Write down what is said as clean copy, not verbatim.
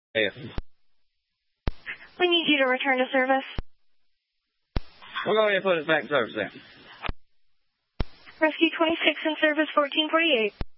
Yeah. We need you to return to service. We'll go ahead and put it back in service then. Rescue 26 in service 1448.